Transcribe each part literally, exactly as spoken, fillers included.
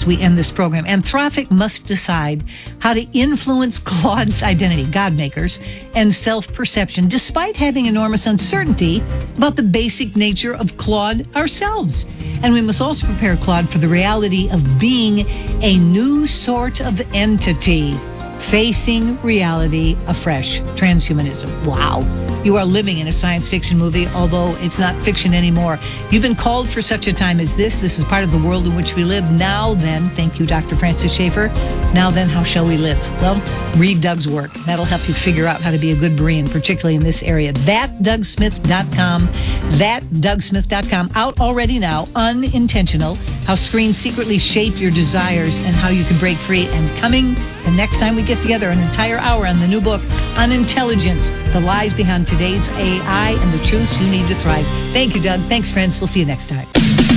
we end this program. Anthropic must decide how to influence Claude's identity, Godmakers, and self-perception, despite having enormous uncertainty about the basic nature of Claude ourselves. And we must also prepare Claude for the reality of being a new sort of entity, facing reality afresh. Transhumanism. Wow. You are living in a science fiction movie, although it's not fiction anymore. You've been called for such a time as this. This is part of the world in which we live. Now then, thank you, Doctor Francis Schaeffer. Now then, how shall we live? Well, read Doug's work. That'll help you figure out how to be a good Berean, particularly in this area. that doug smith dot com. that doug smith dot com. Out already now. Unintentional. How screens secretly shape your desires and how you can break free. And coming the next time we get together, an entire hour on the new book, Unintelligence, the lies behind today's A I and the truths you need to thrive. Thank you, Doug. Thanks, friends. We'll see you next time.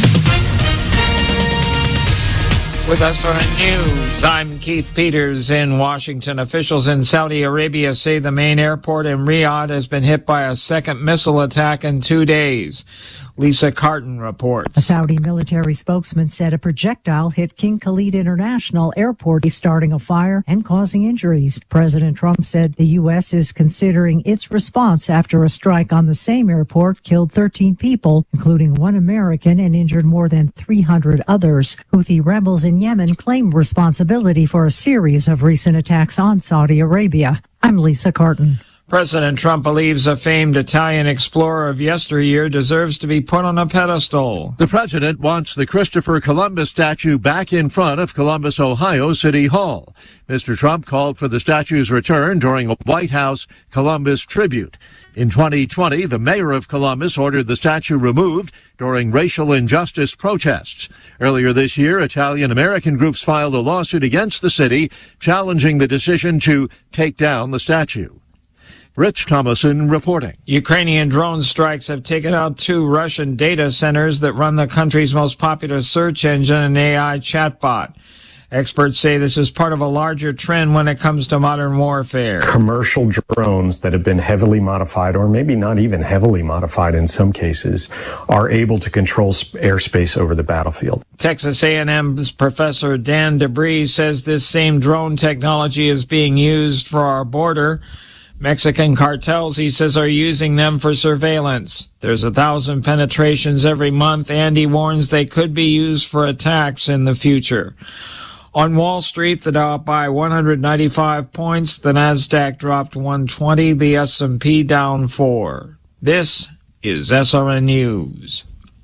With us on news, I'm Keith Peters in Washington. Officials in Saudi Arabia say the main airport in Riyadh has been hit by a second missile attack in two days. Lisa Carton reports. A Saudi military spokesman said a projectile hit King Khalid International Airport, starting a fire and causing injuries. President Trump said the U S is considering its response after a strike on the same airport killed thirteen people, including one American, and injured more than three hundred others. Houthi rebels in Yemen claim responsibility for a series of recent attacks on Saudi Arabia. I'm Lisa Carton. President Trump believes a famed Italian explorer of yesteryear deserves to be put on a pedestal. The president wants the Christopher Columbus statue back in front of Columbus, Ohio City Hall. Mister Trump called for the statue's return during a White House Columbus tribute. In twenty twenty, the mayor of Columbus ordered the statue removed during racial injustice protests. Earlier this year, Italian-American groups filed a lawsuit against the city, challenging the decision to take down the statue. Rich Thomason reporting. Ukrainian drone strikes have taken out two Russian data centers that run the country's most popular search engine and A I chatbot. Experts say this is part of a larger trend when it comes to modern warfare. Commercial drones that have been heavily modified, or maybe not even heavily modified in some cases, are able to control airspace over the battlefield. Texas A and M's Professor Dan DeBree says this same drone technology is being used for our border. Mexican cartels, he says, are using them for surveillance. There's a thousand penetrations every month, and he warns they could be used for attacks in the future. On Wall Street, the Dow up by one hundred ninety-five points, the Nasdaq dropped one twenty, the S and P down four. This is S R N News.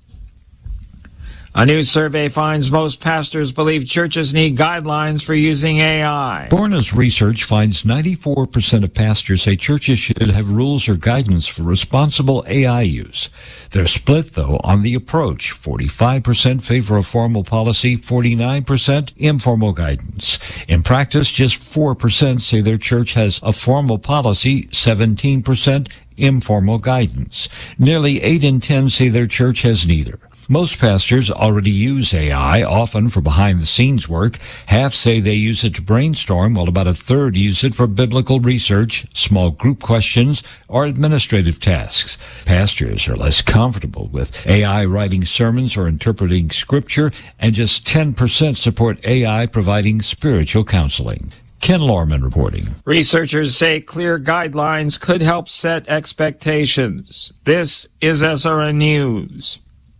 A new survey finds most pastors believe churches need guidelines for using A I. Borna's research finds ninety-four percent of pastors say churches should have rules or guidance for responsible A I use. They're split, though, on the approach. forty-five percent favor a formal policy, forty-nine percent informal guidance. In practice, just four percent say their church has a formal policy, seventeen percent informal guidance. Nearly eight in ten say their church has neither. Most pastors already use A I, often for behind-the-scenes work. Half say they use it to brainstorm, while about a third use it for biblical research, small group questions, or administrative tasks. Pastors are less comfortable with A I writing sermons or interpreting scripture, and just ten percent support A I providing spiritual counseling. Ken Lorman reporting. Researchers say clear guidelines could help set expectations. This is S R N News.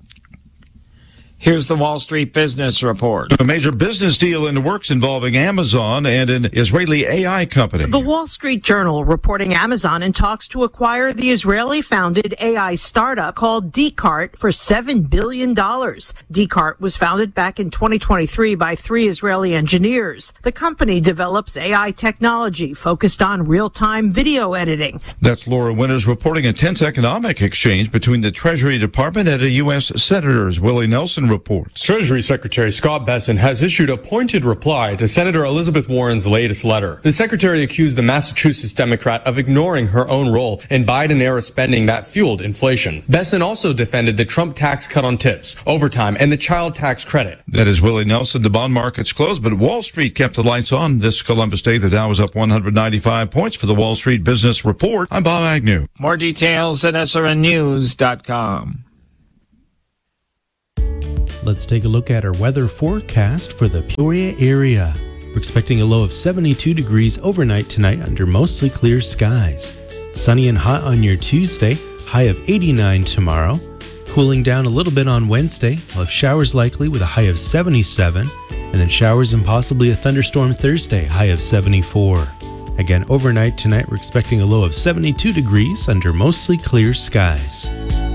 Here's the Wall Street Business Report. A major business deal in the works involving Amazon and an Israeli A I company. The Wall Street Journal reporting Amazon in talks to acquire the Israeli-founded A I startup called Descartes for seven billion dollars. Descartes was founded back in twenty twenty-three by three Israeli engineers. The company develops A I technology focused on real-time video editing. That's Laura Winters reporting a tense economic exchange between the Treasury Department and a U S senators. Willie Nelson reports. Treasury Secretary Scott Bessent has issued a pointed reply to Senator Elizabeth Warren's latest letter. The secretary accused the Massachusetts Democrat of ignoring her own role in Biden-era spending that fueled inflation. Bessent also defended the Trump tax cut on tips, overtime, and the child tax credit. That is Willie Nelson. The bond markets closed, but Wall Street kept the lights on this Columbus Day. The Dow was up one hundred ninety-five points. For the Wall Street Business Report, I'm Bob Agnew. More details at S R N news dot com. let's take a look at our weather forecast for the Peoria area. We're expecting a low of seventy-two degrees overnight tonight under mostly clear skies. Sunny and hot on your Tuesday, high of eighty-nine tomorrow. Cooling down a little bit on Wednesday, we'll have showers likely with a high of seventy-seven, and then showers and possibly a thunderstorm Thursday, high of seventy-four. Again, overnight tonight, we're expecting a low of seventy-two degrees under mostly clear skies.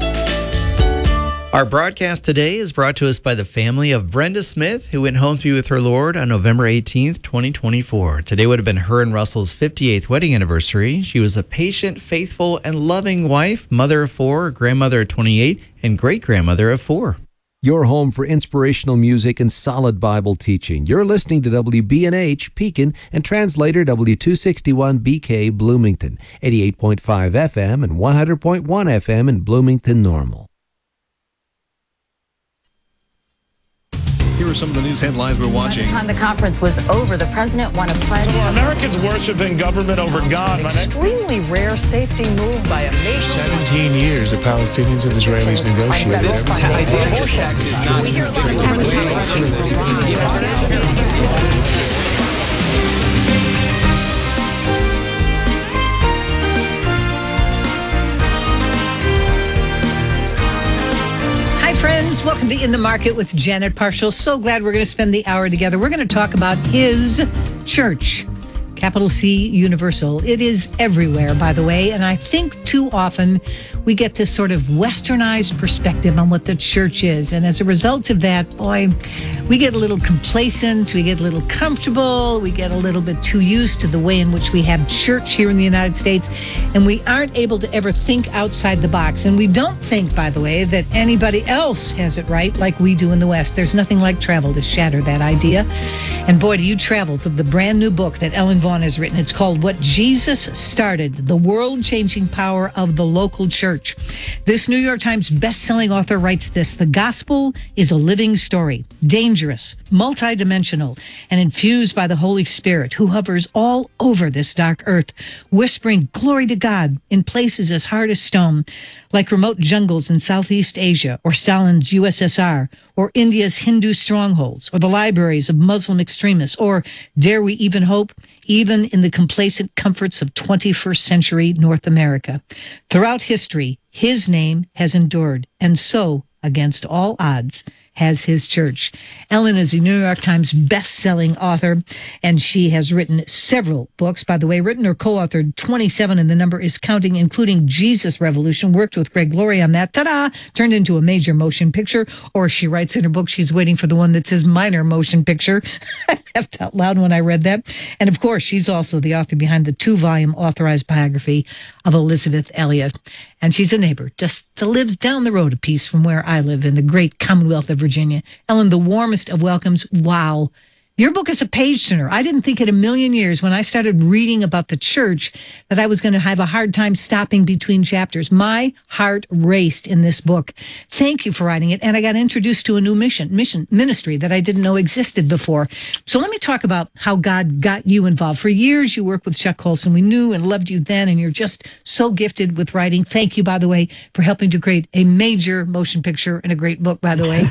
Our broadcast today is brought to us by the family of Brenda Smith, who went home to be with her Lord on November eighteenth, twenty twenty-four. Today would have been her and Russell's fifty-eighth wedding anniversary. She was a patient, faithful, and loving wife, mother of four, grandmother of twenty-eight, and great-grandmother of four. Your home for inspirational music and solid Bible teaching. You're listening to W B N H, Pekin, and translator W two sixty-one B K, Bloomington, eighty-eight point five F M and one hundred point one F M in Bloomington Normal. Here are some of the news headlines we're watching. By the time the conference was over, the president won a pledge. So are Americans worshiping government over God? Extremely rare safety move by a nation. seventeen years the Palestinians and Israelis negotiated. This tax is not. We hear a lot of time. Friends, welcome to In the Market with Janet Parshall. So glad we're going to spend the hour together. We're going to talk about his church, capital C Universal. It is everywhere, by the way, and I think too often we get this sort of westernized perspective on what the church is. And as a result of that, boy, we get a little complacent, we get a little comfortable, we get a little bit too used to the way in which we have church here in the United States, and we aren't able to ever think outside the box. And we don't think, by the way, that anybody else has it right like we do in the West. There's nothing like travel to shatter that idea. And boy, do you travel through the brand new book that Ellen Vaughn has written. It's called What Jesus Started, The World-Changing Power of the Local Church. This New York Times best-selling author writes this: the gospel is a living story, dangerous, multidimensional, and infused by the Holy Spirit, who hovers all over this dark earth, whispering glory to God in places as hard as stone, like remote jungles in Southeast Asia, or Stalin's U S S R, or India's Hindu strongholds, or the libraries of Muslim extremists, or, dare we even hope, even in the complacent comforts of twenty-first century North America. Throughout history, his name has endured, and so, against all odds, has his church. Ellen is a New York Times best-selling author, and she has written several books. By the way, written or co-authored twenty-seven, and the number is counting, including Jesus Revolution. Worked with Greg Laurie on that. Ta-da! Turned into a major motion picture. Or she writes in her book, she's waiting for the one that says minor motion picture. I laughed out loud when I read that. And of course, she's also the author behind the two-volume authorized biography of Elizabeth Elliot. And she's a neighbor, just lives down the road a piece from where I live in the great Commonwealth of Virginia. Ellen, the warmest of welcomes. Wow. Your book is a page turner. I didn't think in a million years when I started reading about the church that I was going to have a hard time stopping between chapters. My heart raced in this book. Thank you for writing it. And I got introduced to a new mission, mission ministry that I didn't know existed before. So let me talk about how God got you involved. For years, you worked with Chuck Colson. We knew and loved you then, and you're just so gifted with writing. Thank you, by the way, for helping to create a major motion picture and a great book, by the way.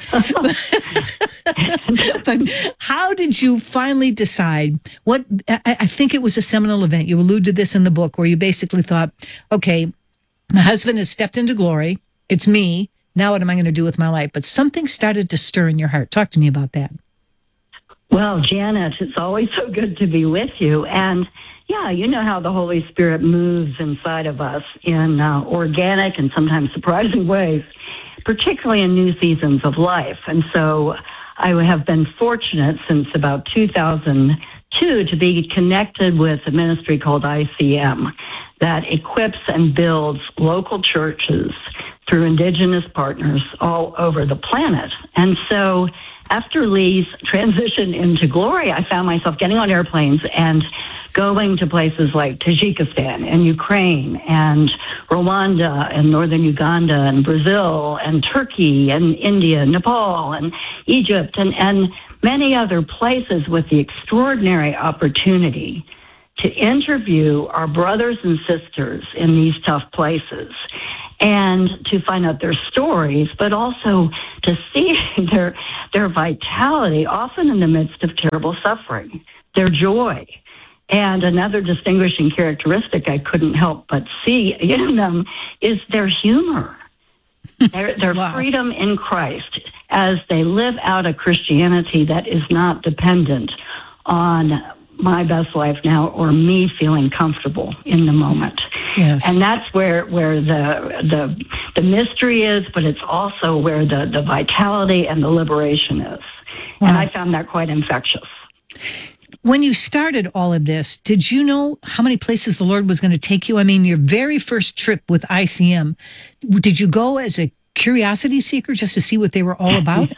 But how did you finally decide what, I, I think it was a seminal event. You allude to this in the book where you basically thought, okay, my husband has stepped into glory. It's me. Now what am I going to do with my life? But something started to stir in your heart. Talk to me about that. Well, Janet, it's always so good to be with you. And yeah, you know how the Holy Spirit moves inside of us in uh, organic and sometimes surprising ways, particularly in new seasons of life. And so I have been fortunate since about two thousand two to be connected with a ministry called I C M that equips and builds local churches through indigenous partners all over the planet. And so after Lee's transition into glory, I found myself getting on airplanes and going to places like Tajikistan and Ukraine and Rwanda and northern Uganda and Brazil and Turkey and India, Nepal and Egypt and, and many other places with the extraordinary opportunity to interview our brothers and sisters in these tough places and to find out their stories, but also to see their their vitality, often in the midst of terrible suffering, their joy. And another distinguishing characteristic I couldn't help but see in them is their humor, their, their wow. freedom in Christ as they live out a Christianity that is not dependent on my best life now or me feeling comfortable in the moment. Yes. And that's where, where the, the, the mystery is, but it's also where the, the vitality and the liberation is. Wow. And I found that quite infectious. When you started all of this, did you know how many places the Lord was going to take you? I mean, your very first trip with I C M, did you go as a curiosity seeker just to see what they were all about?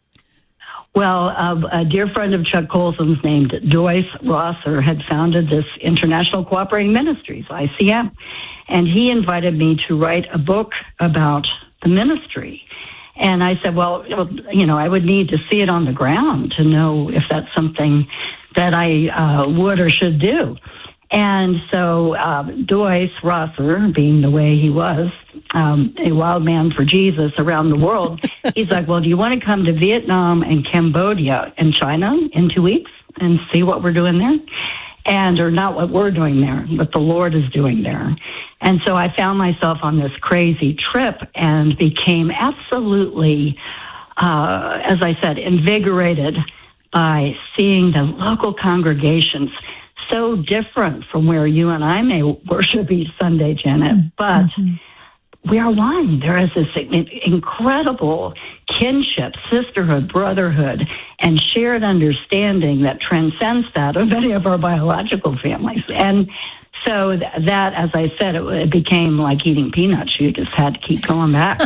Well, uh, a dear friend of Chuck Colson's named Joyce Rosser had founded this International Cooperating Ministries, I C M, and he invited me to write a book about the ministry. And I said, well, you know, I would need to see it on the ground to know if that's something that I uh, would or should do. And so uh, Joyce Rosser, being the way he was, um, a wild man for Jesus around the world, he's like, well, do you want to come to Vietnam and Cambodia and China in two weeks and see what we're doing there? And, or not what we're doing there, what the Lord is doing there. And so I found myself on this crazy trip and became absolutely, uh, as I said, invigorated by seeing the local congregations so different from where you and I may worship each Sunday, Janet, but mm-hmm. we are one. There is this incredible kinship, sisterhood, brotherhood, and shared understanding that transcends that of any of our biological families. And so that, as I said, it, it became like eating peanuts. You just had to keep going back.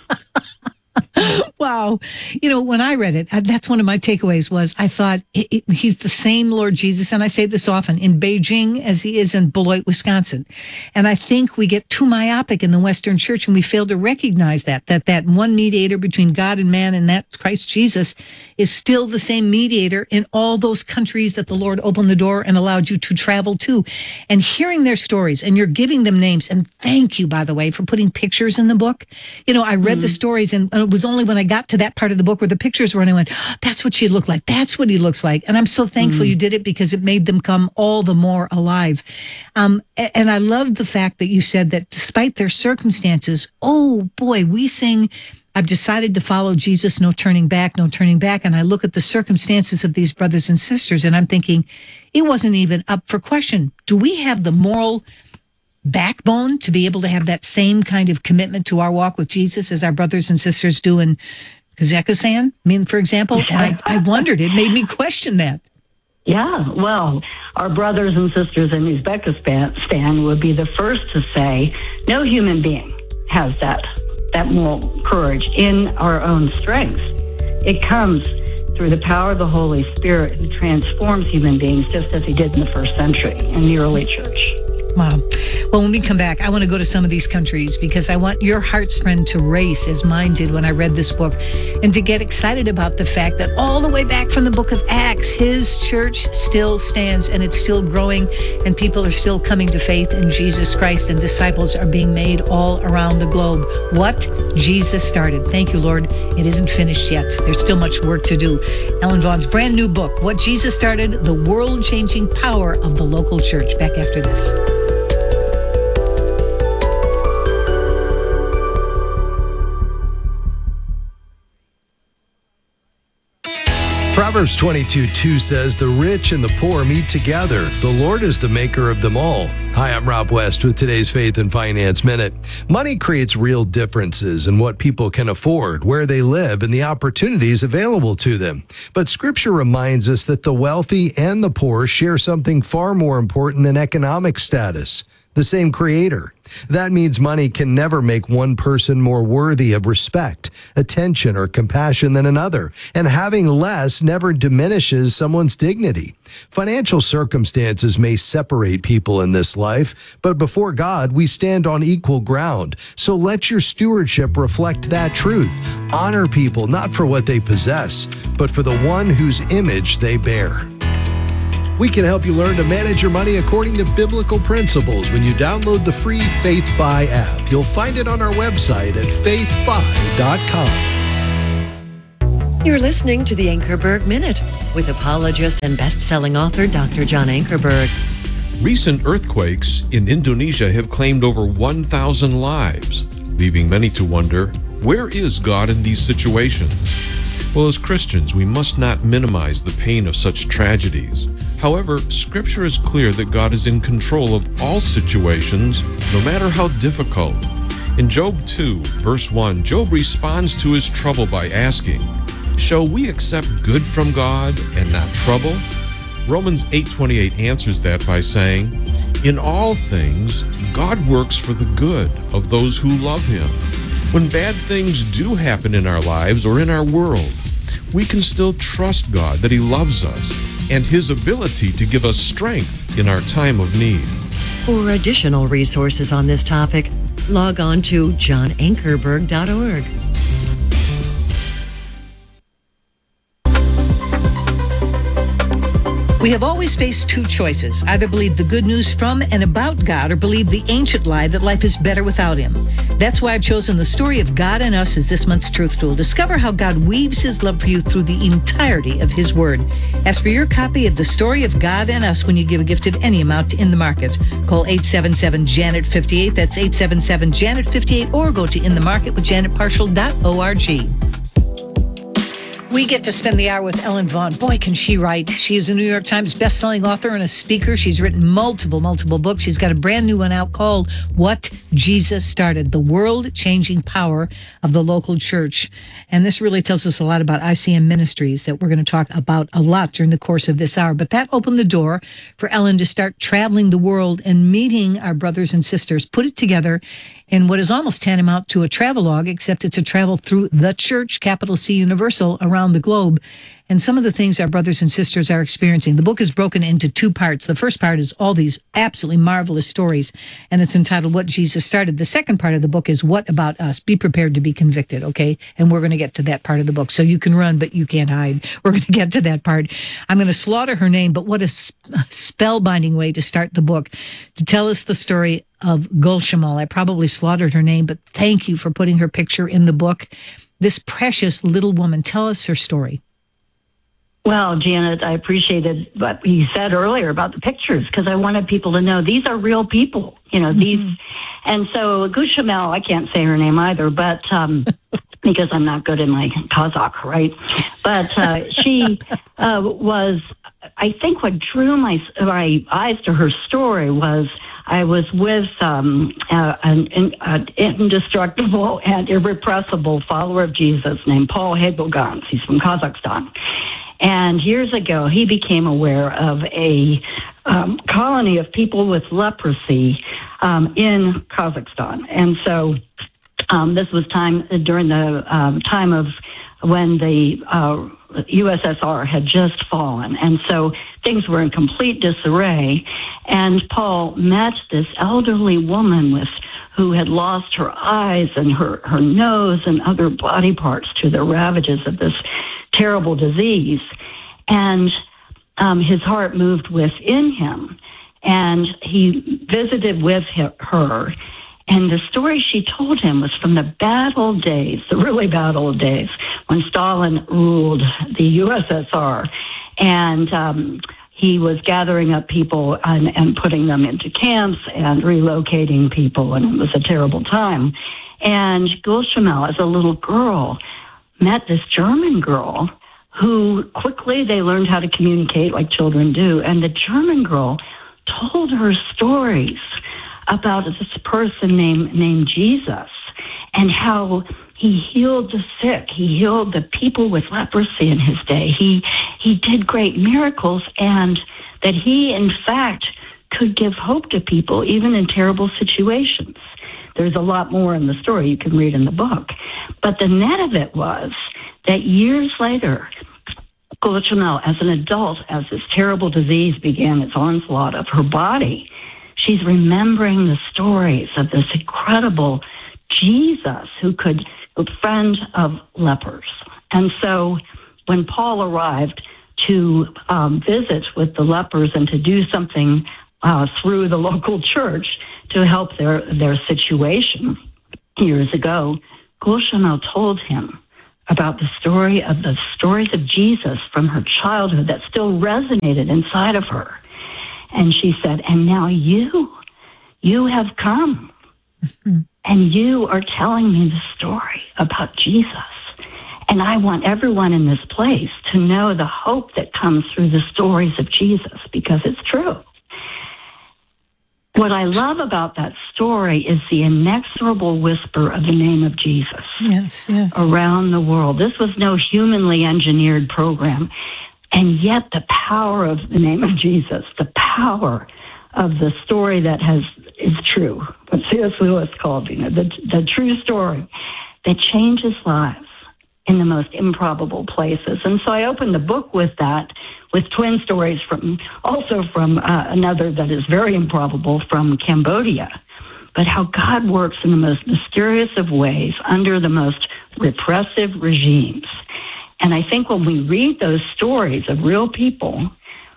Wow. You know, when I read it, that's one of my takeaways was I thought it, it, he's the same Lord Jesus, and I say this often, in Beijing as he is in Beloit, Wisconsin. And I think we get too myopic in the Western church and we fail to recognize that, that that one mediator between God and man, and that Christ Jesus is still the same mediator in all those countries that the Lord opened the door and allowed you to travel to. And hearing their stories, and you're giving them names, and thank you, by the way, for putting pictures in the book. You know, I read mm-hmm. the stories, and it was only when I got to that part of the book where the pictures were, and I went, oh, that's what she looked like. That's what he looks like. And I'm so thankful mm. you did it, because it made them come all the more alive. Um, and I love the fact that you said that despite their circumstances, oh boy, we sing, I've decided to follow Jesus, no turning back, no turning back. And I look at the circumstances of these brothers and sisters, and I'm thinking, it wasn't even up for question. Do we have the moral backbone to be able to have that same kind of commitment to our walk with Jesus as our brothers and sisters do in Kazakhstan? I mean, for example, and I, I wondered, it made me question that. Yeah, well, our brothers and sisters in Uzbekistan would be the first to say, no human being has that, that moral courage in our own strength. It comes through the power of the Holy Spirit, who transforms human beings, just as he did in the first century in the early church. Wow. Well, when we come back, I want to go to some of these countries, because I want your heart's friend to race as mine did when I read this book, and to get excited about the fact that all the way back from the book of Acts, his church still stands, and it's still growing, and people are still coming to faith in Jesus Christ, and disciples are being made all around the globe. What Jesus started. Thank you, Lord. It isn't finished yet. There's still much work to do. Ellen Vaughn's brand new book, What Jesus Started, The World-Changing Power of the Local Church. Back after this. Proverbs twenty-two two says, the rich and the poor meet together. The Lord is the maker of them all. Hi, I'm Rob West with today's Faith and Finance Minute. Money creates real differences in what people can afford, where they live, and the opportunities available to them. But Scripture reminds us that the wealthy and the poor share something far more important than economic status: the same Creator. That means money can never make one person more worthy of respect, attention, or compassion than another, and having less never diminishes someone's dignity. Financial circumstances may separate people in this life, but before God, we stand on equal ground. So let your stewardship reflect that truth. Honor people not for what they possess, but for the one whose image they bear. We can help you learn to manage your money according to biblical principles when you download the free FaithFi app. You'll find it on our website at faith fi dot com. You're listening to the Ankerberg Minute with apologist and best-selling author Doctor John Ankerberg. Recent earthquakes in Indonesia have claimed over one thousand lives, leaving many to wonder, where is God in these situations? Well, as Christians, we must not minimize the pain of such tragedies. However, Scripture is clear that God is in control of all situations, no matter how difficult. In Job two, verse one, Job responds to his trouble by asking, shall we accept good from God and not trouble? Romans eight twenty-eight answers that by saying, in all things, God works for the good of those who love Him. When bad things do happen in our lives or in our world, we can still trust God that He loves us and His ability to give us strength in our time of need. For additional resources on this topic, log on to john ankerberg dot org. We have always faced two choices, either believe the good news from and about God or believe the ancient lie that life is better without Him. That's why I've chosen the story of God and Us as this month's Truth Tool. Discover how God weaves His love for you through the entirety of His Word. Ask for your copy of the story of God and Us when you give a gift of any amount to In the Market. Call eight seven seven, Janet fifty-eight, that's eight seven seven, Janet fifty-eight, or go to in the market with janet partial dot org. We get to spend the hour with Ellen Vaughn. Boy, can she write. She is a New York Times bestselling author and a speaker. She's written multiple, multiple books. She's got a brand new one out called What Jesus Started, the world-changing power of the local church. And this really tells us a lot about I C M Ministries that we're going to talk about a lot during the course of this hour. But that opened the door for Ellen to start traveling the world and meeting our brothers and sisters, put it together in what is almost tantamount to a travelogue, except it's a travel through the church, capital C Universal, around the globe. And some of the things our brothers and sisters are experiencing. The book is broken into two parts. The first part is all these absolutely marvelous stories, and it's entitled What Jesus Started. The second part of the book is What About Us? Be prepared to be convicted, okay? And we're going to get to that part of the book. So you can run, but you can't hide. We're going to get to that part. I'm going to slaughter her name, but what a spellbinding way to start the book, to tell us the story of Gulshamal. I probably slaughtered her name, but thank you for putting her picture in the book. This precious little woman. Tell us her story. Well, Janet, I appreciated what you said earlier about the pictures, because I wanted people to know these are real people, you know, mm-hmm. these. And so Gulshamal, I can't say her name either, but um, because I'm not good in my Kazakh, right? But uh, she uh, was, I think what drew my, my eyes to her story was I was with um, uh, an, an indestructible and irrepressible follower of Jesus named Paul Hagelgans. He's from Kazakhstan. And years ago, he became aware of a um, colony of people with leprosy um, in Kazakhstan. And so um, this was time during the um, time of when the uh, U S S R had just fallen. And so things were in complete disarray. And Paul met this elderly woman with who had lost her eyes and her, her nose and other body parts to the ravages of this terrible disease. And um, his heart moved within him. And he visited with her. And the story she told him was from the bad old days, the really bad old days, when Stalin ruled the U S S R. And um, he was gathering up people and, and putting them into camps and relocating people, and it was a terrible time. And Gulshamal, as a little girl, met this German girl who quickly they learned how to communicate like children do. And the German girl told her stories about this person named, named Jesus and how he healed the sick. He healed the people with leprosy in his day. He, he did great miracles, and that he, in fact, could give hope to people even in terrible situations. There's a lot more in the story you can read in the book. But the net of it was that years later, Gulshamal, as an adult, as this terrible disease began its onslaught of her body, she's remembering the stories of this incredible Jesus who could be a friend of lepers. And so when Paul arrived to um, visit with the lepers and to do something uh, through the local church to help their, their situation. Years ago, Gulshamel told him about the story of the stories of Jesus from her childhood that still resonated inside of her. And she said, and now you, you have come, and you are telling me the story about Jesus. And I want everyone in this place to know the hope that comes through the stories of Jesus, because it's true. What I love about that story is the inexorable whisper of the name of Jesus yes, yes. around the world. This was no humanly engineered program. And yet the power of the name of Jesus, the power of the story that has is true, what C S Lewis called, you know, the, the true story that changes lives in the most improbable places. And so I opened the book with that, with twin stories from, also from uh, another that is very improbable, from Cambodia. But how God works in the most mysterious of ways under the most repressive regimes. And I think when we read those stories of real people,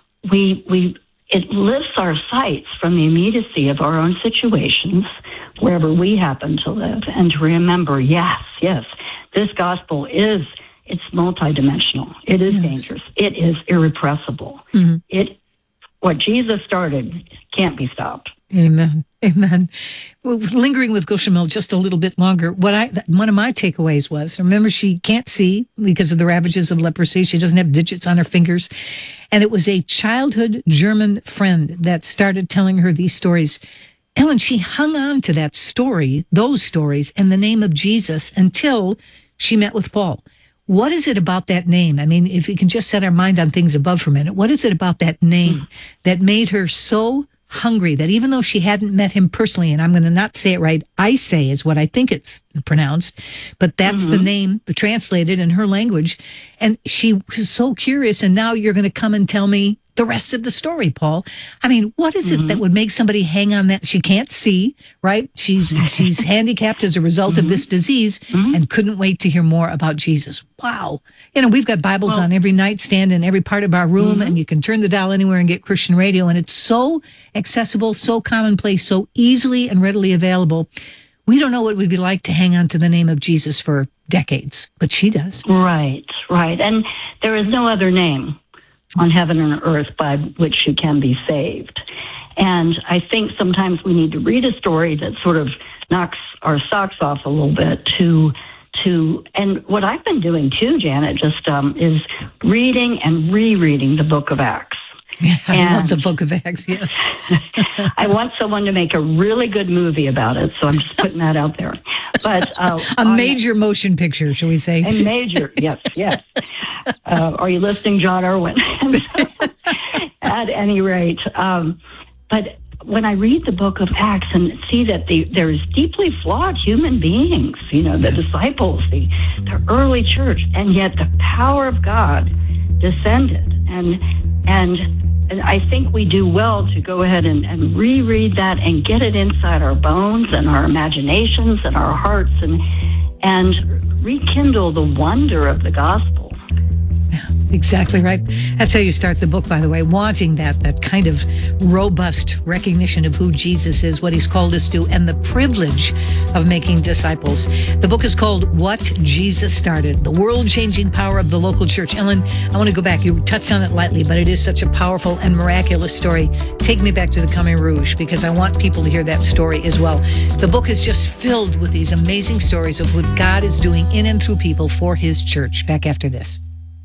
we we it lifts our sights from the immediacy of our own situations, wherever we happen to live, and to remember, yes, yes, this gospel is, it's multidimensional. It is yes. dangerous. It is irrepressible. Mm-hmm. It, what Jesus started can't be stopped. Amen. Amen. Well, lingering with Gulshamel just a little bit longer, what I one of my takeaways was, remember, she can't see because of the ravages of leprosy. She doesn't have digits on her fingers. And it was a childhood German friend that started telling her these stories. Ellen, she hung on to that story, those stories, and the name of Jesus until she met with Paul. What is it about that name? I mean, if we can just set our mind on things above for a minute, what is it about that name mm. that made her so hungry that even though she hadn't met him personally, and I'm going to not say it right, I say is what I think it's pronounced, but that's mm-hmm. the name, the translated in her language. And she was so curious, and now you're going to come and tell me the rest of the story, Paul. I mean, what is mm-hmm. it that would make somebody hang on that? She can't see, right? She's she's handicapped as a result mm-hmm. of this disease mm-hmm. and couldn't wait to hear more about Jesus. Wow. You know, we've got Bibles well, on every nightstand in every part of our room, mm-hmm. and you can turn the dial anywhere and get Christian radio, and it's so accessible, so commonplace, so easily and readily available. We don't know what it would be like to hang on to the name of Jesus for decades, but she does. Right, right. And there is no other name on heaven and earth by which you can be saved. And I think sometimes we need to read a story that sort of knocks our socks off a little bit to, to, and what I've been doing too, Janet, just um, is reading and rereading the book of Acts. Yeah, I and love the book of Acts, yes. I want someone to make a really good movie about it, so I'm just putting that out there. But uh, A major motion picture, shall we say? A major, yes, yes. Uh, are you listening, John Irwin? At any rate, um, but when I read the book of Acts and see that the, there's deeply flawed human beings, you know, the yeah. disciples, the, the early church, and yet the power of God descended. And and and I think we do well to go ahead and, and reread that and get it inside our bones and our imaginations and our hearts and and rekindle the wonder of the gospel. Yeah, exactly right. That's how you start the book, by the way, wanting that that kind of robust recognition of who Jesus is, what he's called us to, and the privilege of making disciples. The book is called What Jesus Started, the world-changing power of the local church. Ellen, I want to go back. You touched on it lightly, but it is such a powerful and miraculous story. Take me back to the Khmer Rouge, because I want people to hear that story as well. The book is just filled with these amazing stories of what God is doing in and through people for his church. Back after this.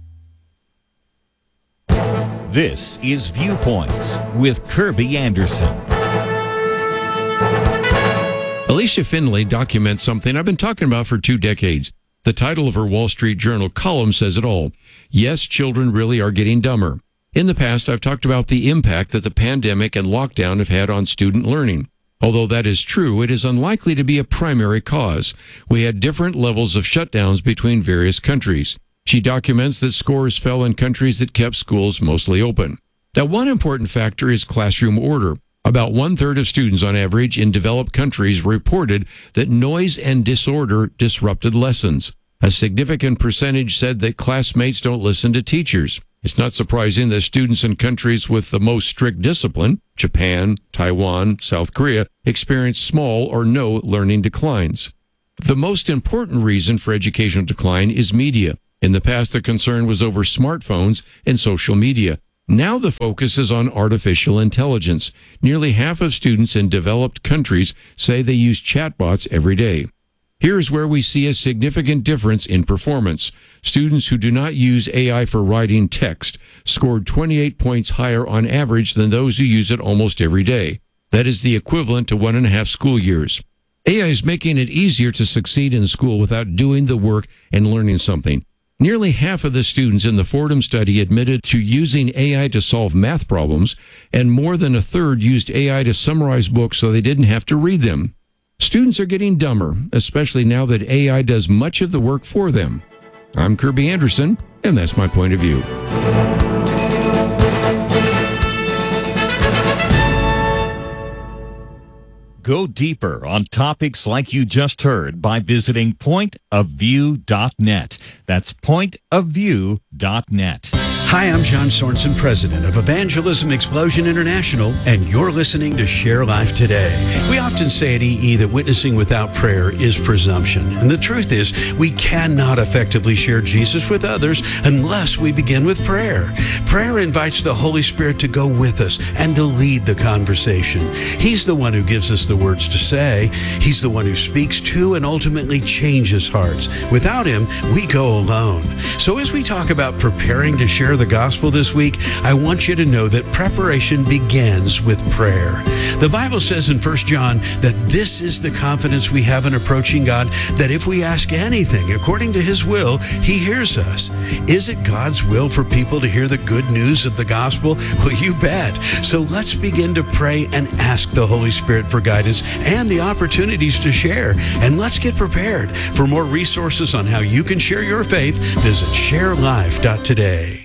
This is Viewpoints with Kirby Anderson. Alicia Finley documents something I've been talking about for two decades. The title of her Wall Street Journal column says it all. Yes, children really are getting dumber. In the past, I've talked about the impact that the pandemic and lockdown have had on student learning. Although that is true, it is unlikely to be a primary cause. We had different levels of shutdowns between various countries. She documents that scores fell in countries that kept schools mostly open. Now, one important factor is classroom order. About one-third of students on average in developed countries reported that noise and disorder disrupted lessons. A significant percentage said that classmates don't listen to teachers. It's not surprising that students in countries with the most strict discipline, Japan, Taiwan, South Korea, experience small or no learning declines. The most important reason for educational decline is media. In the past, the concern was over smartphones and social media. Now the focus is on artificial intelligence. Nearly half of students in developed countries say they use chatbots every day. Here's where we see a significant difference in performance. Students who do not use A I for writing text scored twenty-eight points higher on average than those who use it almost every day. That is the equivalent to one and a half school years. A I is making it easier to succeed in school without doing the work and learning something. Nearly half of the students in the Fordham study admitted to using A I to solve math problems, and more than a third used A I to summarize books so they didn't have to read them. Students are getting dumber, especially now that A I does much of the work for them. I'm Kirby Anderson, and that's my point of view. Go deeper on topics like you just heard by visiting point of view dot net. That's point of view dot net. Hi, I'm John Sorensen, president of Evangelism Explosion International, and you're listening to Share Life Today. We often say at E E that witnessing without prayer is presumption. And the truth is, we cannot effectively share Jesus with others unless we begin with prayer. Prayer invites the Holy Spirit to go with us and to lead the conversation. He's the one who gives us the words to say. He's the one who speaks to and ultimately changes hearts. Without him, we go alone. So as we talk about preparing to share the gospel this week, I want you to know that preparation begins with prayer. The Bible says in First John that this is the confidence we have in approaching God, that if we ask anything according to his will, he hears us. Is it God's will for people to hear the good news of the gospel? Well, you bet. So let's begin to pray and ask the Holy Spirit for guidance and the opportunities to share. And let's get prepared. For more resources on how you can share your faith, visit share life dot today.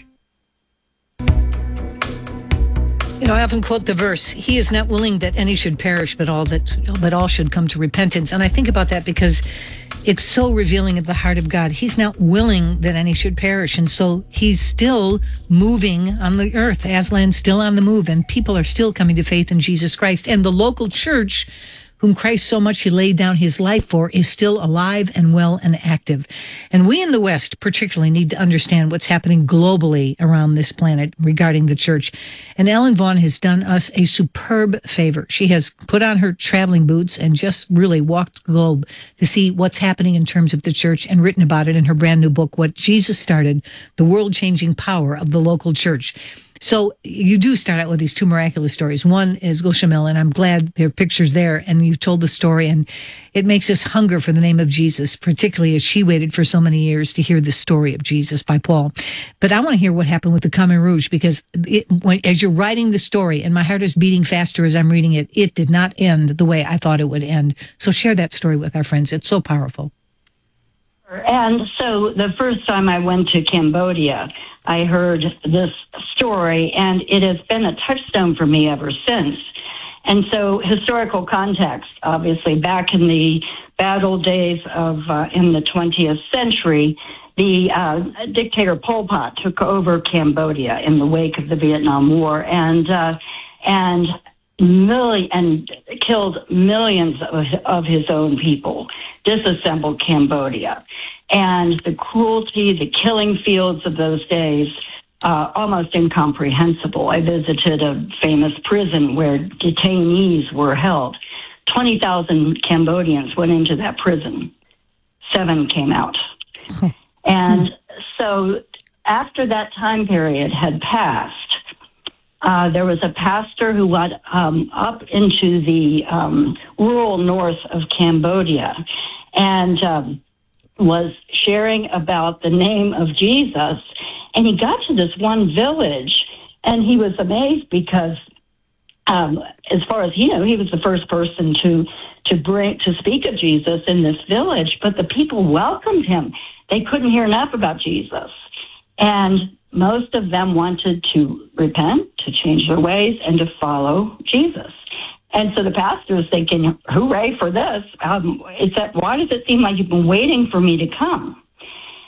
You know, I often quote the verse, he is not willing that any should perish, but all that but all should come to repentance. And I think about that because it's so revealing of the heart of God. He's not willing that any should perish. And so he's still moving on the earth. Aslan's still on the move, and people are still coming to faith in Jesus Christ. And the local church, whom Christ so much he laid down his life for, is still alive and well and active. And we in the West particularly need to understand what's happening globally around this planet regarding the church. And Ellen Vaughn has done us a superb favor. She has put on her traveling boots and just really walked the globe to see what's happening in terms of the church, and written about it in her brand new book, What Jesus Started, The World-Changing Power of the Local Church. So you do start out with these two miraculous stories. One is Gulshamil, and I'm glad there are pictures there, and you've told the story, and it makes us hunger for the name of Jesus, particularly as she waited for so many years to hear the story of Jesus by Paul. But I want to hear what happened with the Khmer Rouge, because it, when, as you're writing the story, and my heart is beating faster as I'm reading it, it did not end the way I thought it would end. So share that story with our friends. It's so powerful. And so the first time I went to Cambodia, I heard this story, and it has been a touchstone for me ever since. And so historical context, obviously, back in the bad old days of uh, in the twentieth century, the uh, dictator Pol Pot took over Cambodia in the wake of the Vietnam War, and uh, and million and killed millions of, of his own people, disassembled Cambodia. And the cruelty, the killing fields of those days, uh, almost incomprehensible. I visited a famous prison where detainees were held. twenty thousand Cambodians went into that prison. Seven came out. And so after that time period had passed, uh, there was a pastor who went um, up into the um, rural north of Cambodia and um, was sharing about the name of Jesus. And he got to this one village, and he was amazed because um, as far as he knew, he was the first person to to bring to speak of Jesus in this village, but the people welcomed him. They couldn't hear enough about Jesus. And most of them wanted to repent, to change their ways, and to follow Jesus. And so the pastor is thinking, hooray for this. Um, it's that, why does it seem like you've been waiting for me to come?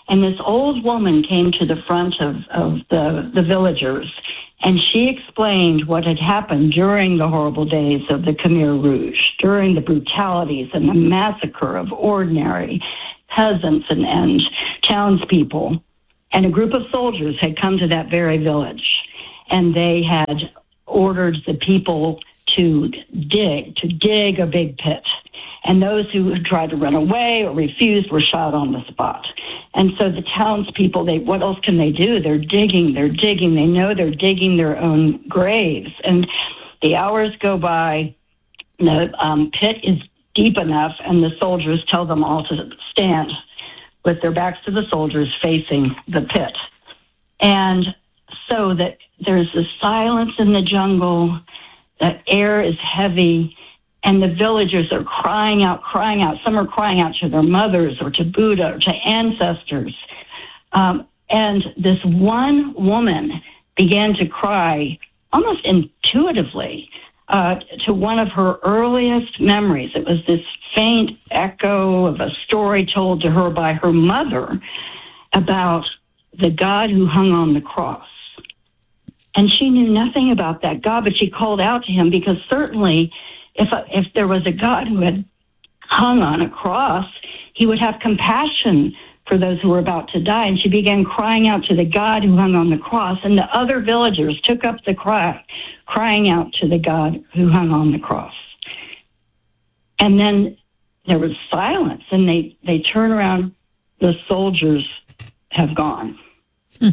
And this old woman came to the front of, of the, the villagers, and she explained what had happened during the horrible days of the Khmer Rouge, during the brutalities and the massacre of ordinary peasants and, and townspeople. And a group of soldiers had come to that very village, and they had ordered the people to dig, to dig a big pit. And those who had tried to run away or refused were shot on the spot. And so the townspeople, they, what else can they do? They're digging, they're digging. They know they're digging their own graves. And the hours go by, the um, pit is deep enough, and the soldiers tell them all to stand with their backs to the soldiers facing the pit. And so that there's a silence in the jungle, the air is heavy, and the villagers are crying out, crying out. Some are crying out to their mothers or to Buddha or to ancestors. Um, and this one woman began to cry almost intuitively uh, to one of her earliest memories. It was this faint echo of a story told to her by her mother about the God who hung on the cross. And she knew nothing about that God, but she called out to him because certainly if if there was a God who had hung on a cross, he would have compassion for those who were about to die. And she began crying out to the God who hung on the cross. And the other villagers took up the cry, crying out to the God who hung on the cross. And then there was silence, and they, they turn around, the soldiers have gone. Hmm.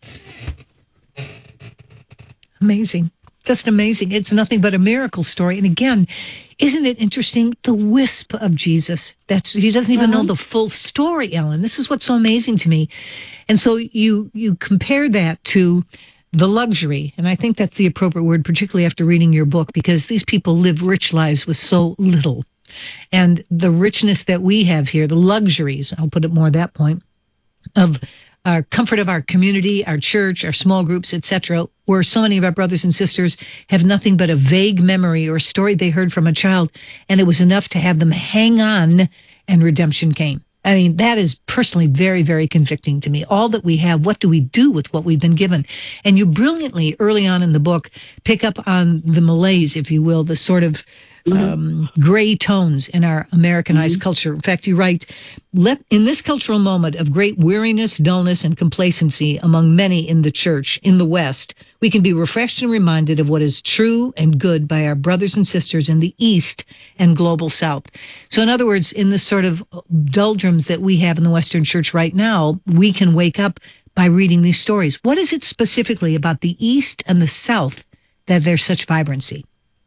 Amazing. Just amazing. It's nothing but a miracle story. And again, isn't it interesting? The wisp of Jesus. That's he doesn't even uh-huh. know the full story, Ellen. This is what's so amazing to me. And so you you compare that to the luxury, and I think that's the appropriate word, particularly after reading your book, because these people live rich lives with so little. And the richness that we have here, the luxuries, I'll put it more at that point, of our comfort of our community, our church, our small groups, et cetera, where so many of our brothers and sisters have nothing but a vague memory or a story they heard from a child, and it was enough to have them hang on, and redemption came. I mean, that is personally very, very convicting to me. All that we have, what do we do with what we've been given? And you brilliantly, early on in the book, pick up on the malaise, if you will, the sort of Um, gray tones in our Americanized mm-hmm. culture. In fact, you write, Let, in this cultural moment of great weariness, dullness, and complacency among many in the church in the West, we can be refreshed and reminded of what is true and good by our brothers and sisters in the East and global South. So in other words, in this sort of doldrums that we have in the Western church right now, we can wake up by reading these stories. What is it specifically about the East and the South that there's such vibrancy?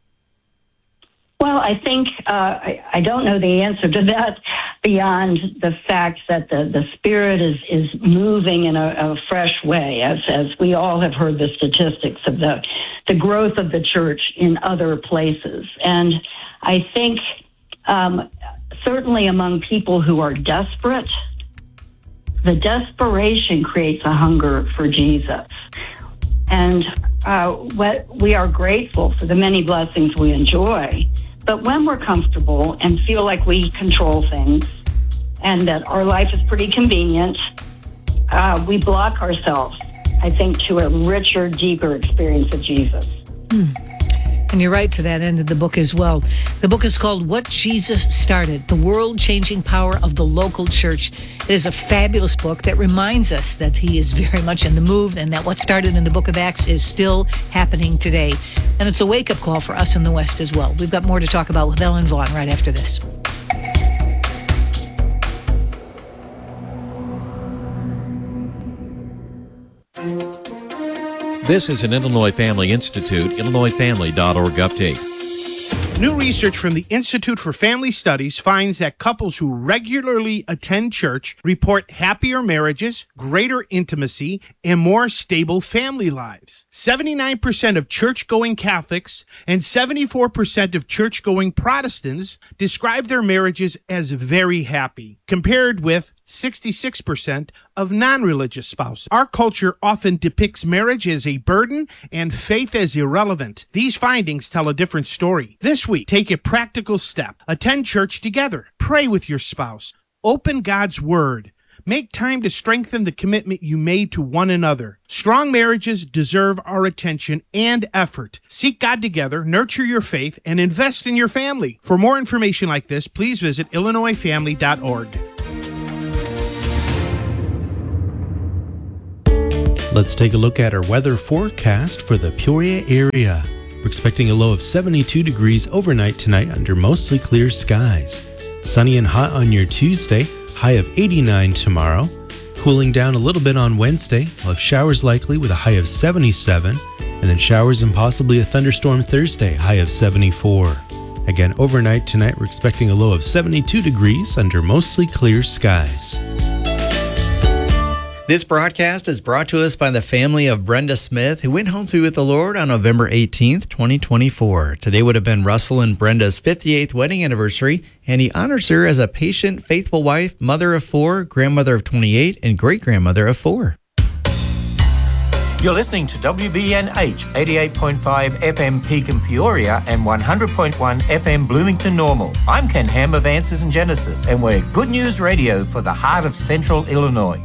Well, I think uh, I, I don't know the answer to that beyond the fact that the, the Spirit is, is moving in a, a fresh way, as as we all have heard the statistics of the, the growth of the church in other places. And I think um, certainly among people who are desperate, the desperation creates a hunger for Jesus. And uh, what, we are grateful for the many blessings we enjoy. But when we're comfortable and feel like we control things and that our life is pretty convenient, uh, we block ourselves, I think, to a richer, deeper experience of Jesus. Hmm. And you're right to that end of the book as well. The book is called What Jesus Started, The World-Changing Power of the Local Church. It is a fabulous book that reminds us that he is very much in the move and that what started in the book of Acts is still happening today. And it's a wake-up call for us in the West as well. We've got more to talk about with Ellen Vaughn right after this. This is an Illinois Family Institute, illinois family dot org update. New research from the Institute for Family Studies finds that couples who regularly attend church report happier marriages, greater intimacy, and more stable family lives. seventy-nine percent of church-going Catholics and seventy-four percent of church-going Protestants describe their marriages as very happy, compared with sixty-six percent of non-religious spouses. Our culture often depicts marriage as a burden and faith as irrelevant. These findings tell a different story. This week, take a practical step. Attend church together. Pray with your spouse. Open God's Word. Make time to strengthen the commitment you made to one another. Strong marriages deserve our attention and effort. Seek God together, nurture your faith, and invest in your family. For more information like this, please visit illinois family dot org. Let's take a look at our weather forecast for the Peoria area. We're expecting a low of seventy-two degrees overnight tonight under mostly clear skies. Sunny and hot on your Tuesday, high of eighty-nine tomorrow. Cooling down a little bit on Wednesday, we'll have showers likely with a high of seventy-seven, and then showers and possibly a thunderstorm Thursday, high of seventy-four. Again, overnight tonight, we're expecting a low of seventy-two degrees under mostly clear skies. This broadcast is brought to us by the family of Brenda Smith, who went home to be with the Lord on November eighteenth, twenty twenty-four. Today would have been Russell and Brenda's fifty-eighth wedding anniversary, and he honors her as a patient, faithful wife, mother of four, grandmother of twenty-eight, and great-grandmother of four. You're listening to W B N H eighty-eight point five F M Pekin Peoria and one hundred point one F M Bloomington Normal. I'm Ken Ham of Answers in Genesis, and we're Good News Radio for the heart of Central Illinois.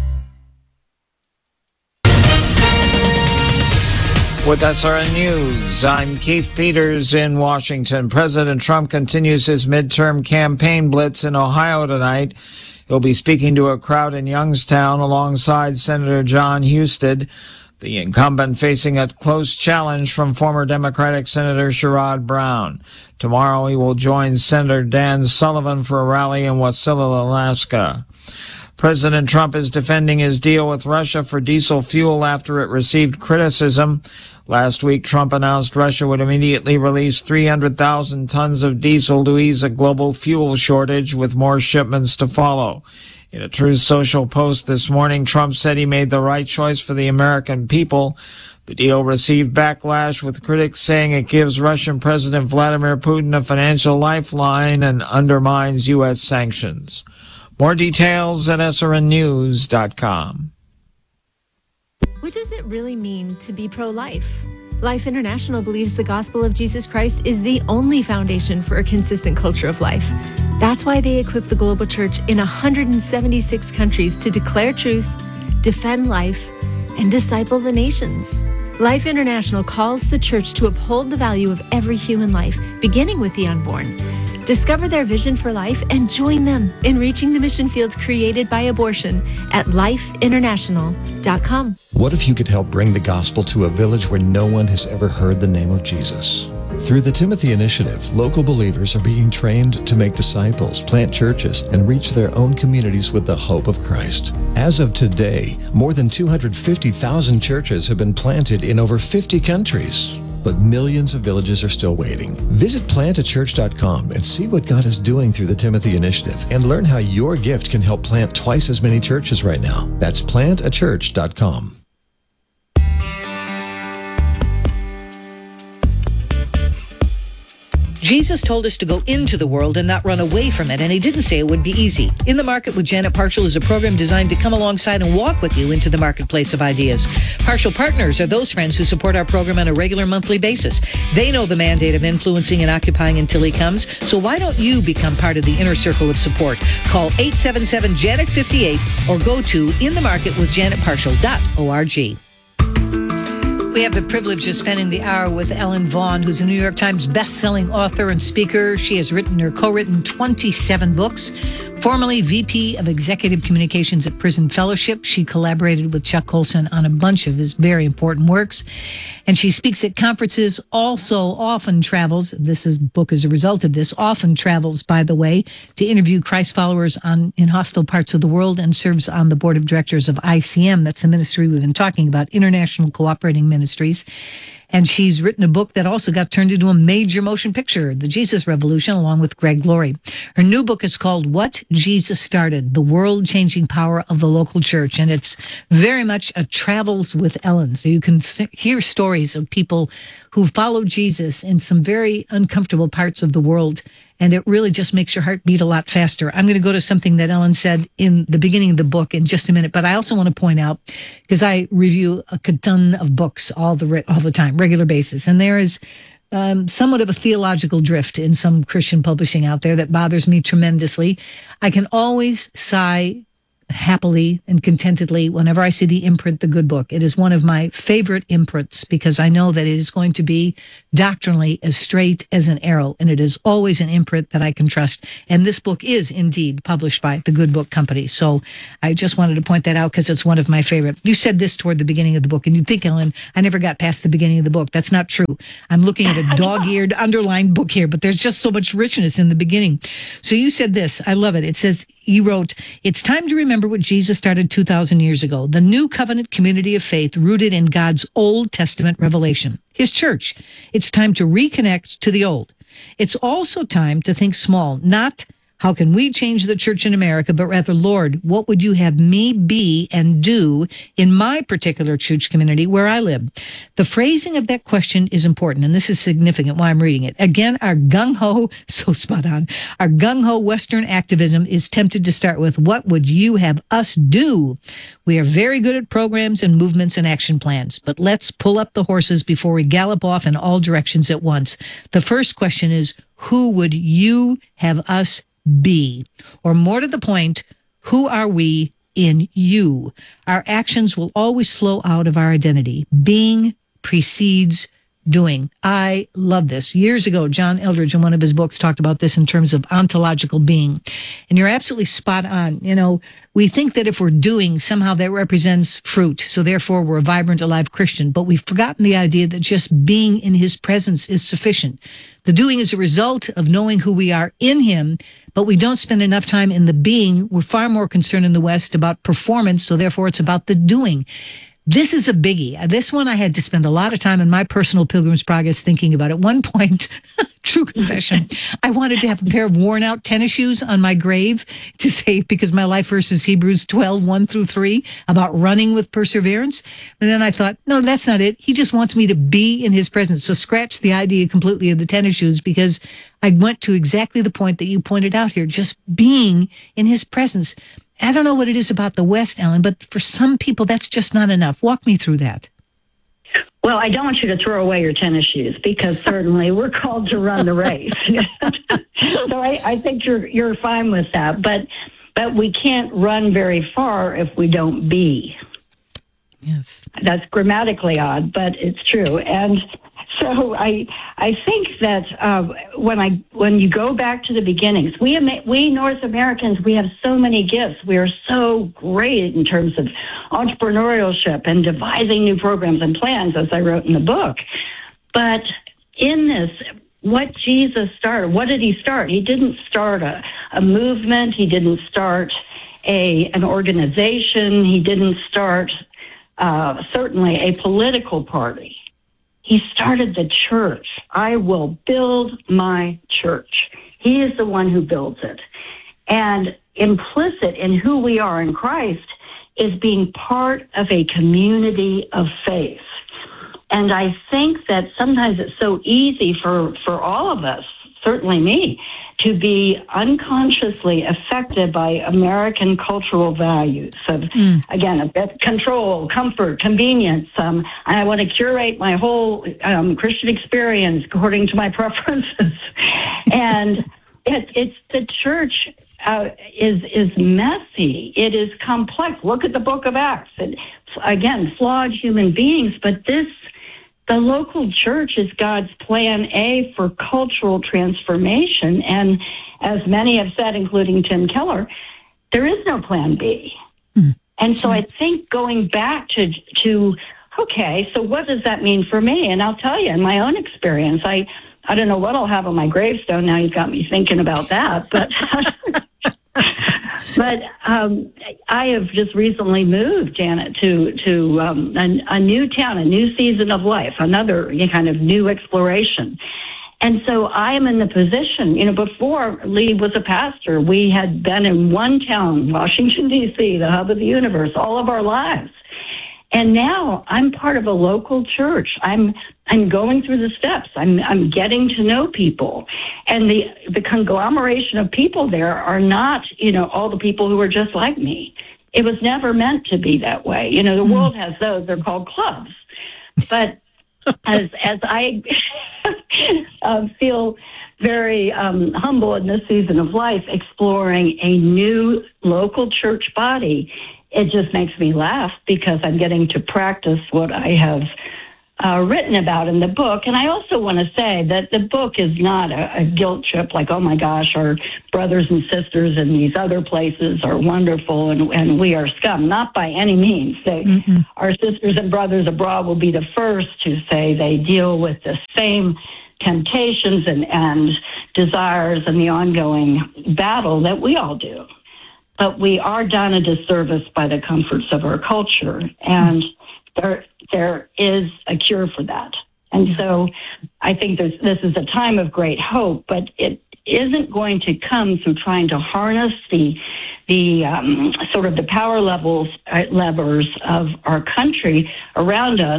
With S R N News, I'm Keith Peters in Washington. President Trump continues his midterm campaign blitz in Ohio tonight. He'll be speaking to a crowd in Youngstown alongside Senator John Husted, the incumbent facing a close challenge from former Democratic Senator Sherrod Brown. Tomorrow he will join Senator Dan Sullivan for a rally in Wasilla, Alaska. President Trump is defending his deal with Russia for diesel fuel after it received criticism. Last week, Trump announced Russia would immediately release three hundred thousand tons of diesel to ease a global fuel shortage, with more shipments to follow. In a Truth Social post this morning, Trump said he made the right choice for the American people. The deal received backlash, with critics saying it gives Russian President Vladimir Putin a financial lifeline and undermines U S sanctions. More details at S R N news dot com. What does it really mean to be pro-life? Life International believes the gospel of Jesus Christ is the only foundation for a consistent culture of life. That's why they equip the global church in one hundred seventy-six countries to declare truth, defend life, and disciple the nations. Life International calls the church to uphold the value of every human life, beginning with the unborn. Discover their vision for life and join them in reaching the mission fields created by abortion at life international dot com. What if you could help bring the gospel to a village where no one has ever heard the name of Jesus? Through the Timothy Initiative, local believers are being trained to make disciples, plant churches, and reach their own communities with the hope of Christ. As of today, more than two hundred fifty thousand churches have been planted in over fifty countries. But millions of villages are still waiting. Visit plant a church dot com and see what God is doing through the Timothy Initiative, and learn how your gift can help plant twice as many churches right now. That's plant a church dot com. Jesus told us to go into the world and not run away from it, and he didn't say it would be easy. In the Market with Janet Parshall is a program designed to come alongside and walk with you into the marketplace of ideas. Parshall Partners are those friends who support our program on a regular monthly basis. They know the mandate of influencing and occupying until he comes, so why don't you become part of the inner circle of support? Call eight seven seven Janet fifty-eight or go to in the market with janet parshall dot org. We have the privilege of spending the hour with Ellen Vaughn, who's a New York Times best-selling author and speaker. She has written or co-written twenty-seven books. Formerly V P of Executive Communications at Prison Fellowship, she collaborated with Chuck Colson on a bunch of his very important works. And she speaks at conferences, also often travels, this is, book is a result of this, often travels, by the way, to interview Christ followers on in hostile parts of the world, and serves on the board of directors of I C M. That's the ministry we've been talking about, International Cooperating Ministries. And she's written a book that also got turned into a major motion picture, The Jesus Revolution, along with Greg Laurie. Her new book is called What Jesus Started, The World-Changing Power of the Local Church. And it's very much a travels with Ellen. So you can hear stories of people who followed Jesus in some very uncomfortable parts of the world. And it really just makes your heart beat a lot faster. I'm going to go to something that Ellen said in the beginning of the book in just a minute. But I also want to point out, because I review a ton of books all the all the time, regular basis. And there is um, somewhat of a theological drift in some Christian publishing out there that bothers me tremendously. I can always sigh happily and contentedly whenever I see the imprint, The Good Book. It is one of my favorite imprints because I know that it is going to be doctrinally as straight as an arrow, and it is always an imprint that I can trust. And this book is indeed published by the Good Book Company. So I just wanted to point that out because it's one of my favorite. You said this toward the beginning of the book, and you'd think, Ellen, I never got past the beginning of the book. That's not true. I'm looking at a dog-eared underlined book here, but there's just so much richness in the beginning. So you said this. I love it. It says, you wrote, it's time to remember what Jesus started two thousand years ago, the new covenant community of faith rooted in God's Old Testament revelation, his church. It's time to reconnect to the old. It's also time to think small, not how can we change the church in America, but rather, Lord, what would you have me be and do in my particular church community where I live? The phrasing of that question is important, and this is significant why I'm reading it. Again, our gung-ho, so spot on, our gung-ho Western activism is tempted to start with, what would you have us do? We are very good at programs and movements and action plans, but let's pull up the horses before we gallop off in all directions at once. The first question is, who would you have us be? Or more to the point, who are we in you? Our actions will always flow out of our identity. Being precedes doing. I love this. Years ago, John Eldredge, in one of his books, talked about this in terms of ontological being. And you're absolutely spot on. You know, we think that if we're doing, somehow that represents fruit. So therefore, we're a vibrant, alive Christian. But we've forgotten the idea that just being in his presence is sufficient. The doing is a result of knowing who we are in him, but we don't spend enough time in the being. We're far more concerned in the West about performance, so therefore it's about the doing. This is a biggie. This one I had to spend a lot of time in my personal Pilgrim's Progress thinking about. At one point, true confession, I wanted to have a pair of worn out tennis shoes on my grave to say, because my life verse is Hebrews twelve, one through three, about running with perseverance. And then I thought, no, that's not it. He just wants me to be in his presence. So scratch the idea completely of the tennis shoes, because I went to exactly the point that you pointed out here, just being in his presence. I don't know what it is about the West, Ellen, but for some people, that's just not enough. Walk me through that. Well, I don't want you to throw away your tennis shoes, because certainly we're called to run the race. So I, I think you're you're fine with that. But but we can't run very far if we don't be. Yes. That's grammatically odd, but it's true. And so I I think that uh, when I when you go back to the beginnings, we we North Americans, we have so many gifts. We are so great in terms of entrepreneurship and devising new programs and plans, as I wrote in the book. But in this, what Jesus started, what did he start? He didn't start a, a movement. He didn't start a an organization. He didn't start uh, certainly a political party. He started the church. I will build my church. He is the one who builds it. And implicit in who we are in Christ is being part of a community of faith. And I think that sometimes it's so easy for, for all of us, certainly me, to be unconsciously affected by American cultural values of, mm. again, a bit control, comfort, convenience. Um, I want to curate my whole um, Christian experience according to my preferences. And it, it's the church uh, is is messy. It is complex. Look at the book of Acts. It, again, flawed human beings, but this the local church is God's plan A for cultural transformation. And as many have said, including Tim Keller, there is no plan B. Mm. And so I think going back to, to, okay, so what does that mean for me? And I'll tell you, in my own experience, I, I don't know what I'll have on my gravestone. Now you've got me thinking about that. But But um, I have just recently moved, Janet, to to um, a, a new town, a new season of life, another kind of new exploration. And so I am in the position, you know, before Lee was a pastor, we had been in one town, Washington, D C, the hub of the universe, all of our lives. And now I'm part of a local church. I'm I'm going through the steps. I'm I'm getting to know people, and the the conglomeration of people there are not, you know, all the people who are just like me. It was never meant to be that way. You know, the mm. world has those. They're called clubs. But as as I uh, feel very um, humble in this season of life, exploring a new local church body. It just makes me laugh because I'm getting to practice what I have uh, written about in the book. And I also want to say that the book is not a, a guilt trip like, oh my gosh, our brothers and sisters in these other places are wonderful and, and we are scum. Not by any means. They, mm-hmm. Our sisters and brothers abroad will be the first to say they deal with the same temptations and, and desires and the ongoing battle that we all do. But we are done a disservice by the comforts of our culture, and there there is a cure for that. And so I think there's, this is a time of great hope, but it isn't going to come through trying to harness the the um, sort of the power levels uh, levers of our country around us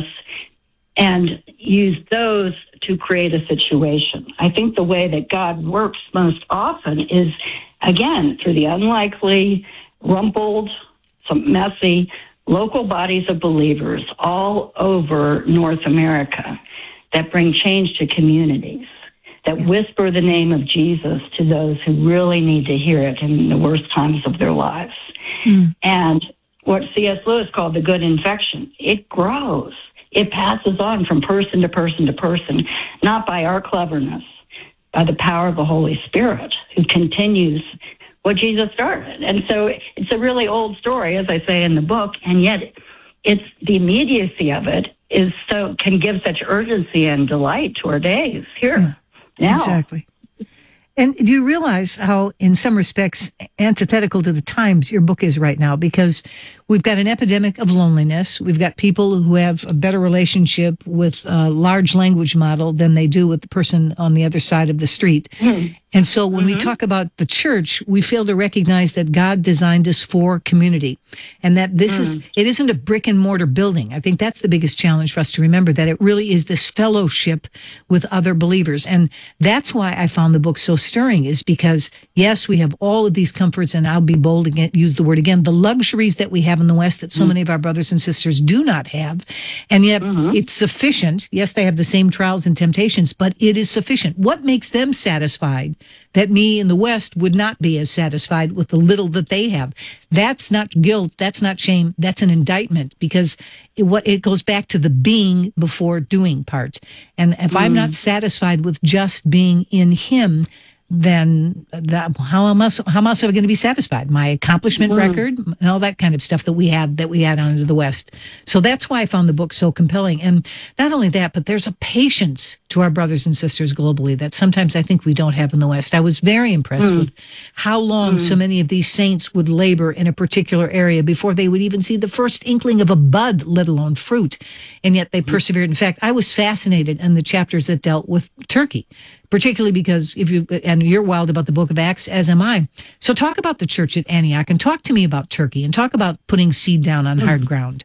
and use those to create a situation. I think the way that God works most often is, again, through the unlikely, rumpled, some messy, local bodies of believers all over North America that bring change to communities, that yeah. whisper the name of Jesus to those who really need to hear it in the worst times of their lives. Mm. And what C S Lewis called the good infection, it grows. It passes on from person to person to person, not by our cleverness, by the power of the Holy Spirit, who continues what Jesus started. And so it's a really old story, as I say in the book, and yet it's the immediacy of it is so can give such urgency and delight to our days here yeah, now. Exactly. And do you realize how, in some respects, antithetical to the times your book is right now? Because we've got an epidemic of loneliness. We've got people who have a better relationship with a large language model than they do with the person on the other side of the street. Mm. And so when mm-hmm. we talk about the church, we fail to recognize that God designed us for community and that this mm. is, it isn't a brick and mortar building. I think that's the biggest challenge for us to remember, that it really is this fellowship with other believers. And that's why I found the book so stirring, is because, yes, we have all of these comforts, and I'll be bold again, use the word again, the luxuries that we have in the West that so mm. many of our brothers and sisters do not have. And yet mm-hmm. it's sufficient. Yes, they have the same trials and temptations, but it is sufficient. What makes them satisfied that me in the West would not be as satisfied with the little that they have? That's not guilt. That's not shame. That's an indictment, because it, what it goes back to the being before doing part. And if mm. I'm not satisfied with just being in Him, then that, how am I, how am I going to be satisfied? My accomplishment mm. record and all that kind of stuff that we have, that we had under the West. So that's why I found the book so compelling. And not only that, but there's a patience to our brothers and sisters globally that sometimes I think we don't have in the West. I was very impressed mm. with how long mm. so many of these saints would labor in a particular area before they would even see the first inkling of a bud, let alone fruit. And yet they persevered. In fact, I was fascinated in the chapters that dealt with Turkey, particularly because if you, and you're wild about the book of Acts, as am I. So talk about the church at Antioch, and talk to me about Turkey, and talk about putting seed down on hard ground.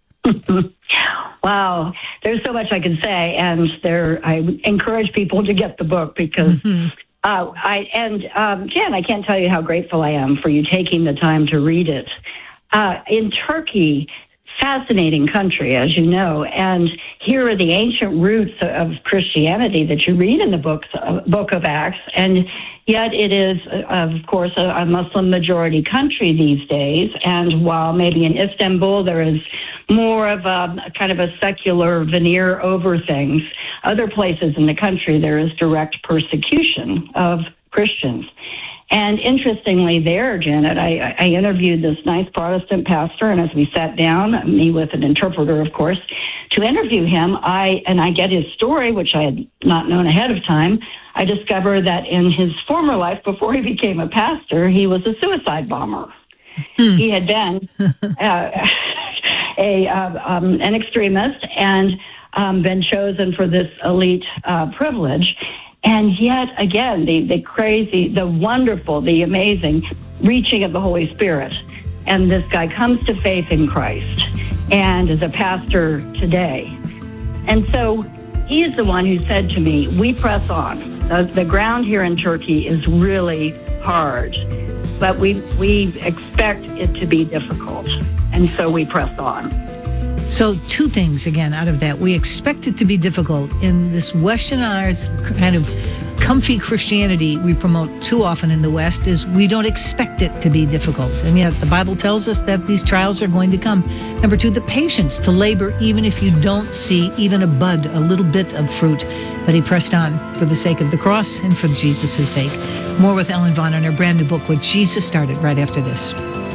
Wow. There's so much I can say, and there, I encourage people to get the book because mm-hmm. uh, I, and um, Jan, I can't tell you how grateful I am for you taking the time to read it. Uh, in Turkey, fascinating country, as you know, and here are the ancient roots of Christianity that you read in the books, uh, book of Acts, and yet it is, uh, of course, a, a Muslim majority country these days, and while maybe in Istanbul there is more of a, a kind of a secular veneer over things, other places in the country there is direct persecution of Christians. And interestingly there, Janet, I, I interviewed this nice Protestant pastor, and as we sat down, me with an interpreter, of course, to interview him, I and I get his story, which I had not known ahead of time. I discovered that in his former life, before he became a pastor, he was a suicide bomber. Hmm. He had been uh, a uh, um, an extremist and um, been chosen for this elite uh, privilege. And yet, again, the, the crazy, the wonderful, the amazing reaching of the Holy Spirit. And this guy comes to faith in Christ and is a pastor today. And so he is the one who said to me, we press on. The, the ground here in Turkey is really hard, but we, we expect it to be difficult. And so we press on. So two things, again, out of that. We expect it to be difficult in this westernized kind of comfy Christianity we promote too often in the West is we don't expect it to be difficult. And yet the Bible tells us that these trials are going to come. Number two, the patience to labor even if you don't see even a bud, a little bit of fruit. But he pressed on for the sake of the cross and for Jesus' sake. More with Ellen Vaughn on her brand new book, What Jesus Started, right after this.